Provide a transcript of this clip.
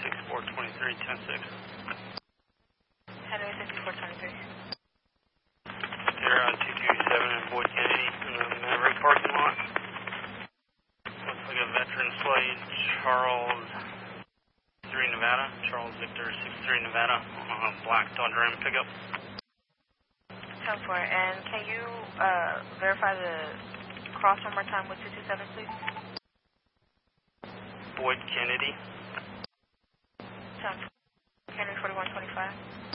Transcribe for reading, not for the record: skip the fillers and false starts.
6423, 10-6. Henry 6423. You're on 227 and Boyd Kennedy in the Maverick parking lot. Looks like a veteran slate, Charles 3 Nevada, Charles Victor 63 Nevada, black Dodge Ram pickup. 10-4, and can you verify the cross one more time with 227, please? Boyd Kennedy. 10-4, Henry 4125.